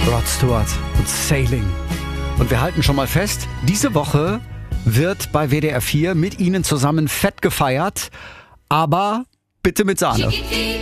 Rod Stewart und Sailing. Und wir halten schon mal fest, diese Woche wird bei WDR 4 mit Ihnen zusammen fett gefeiert, aber bitte mit Sahne.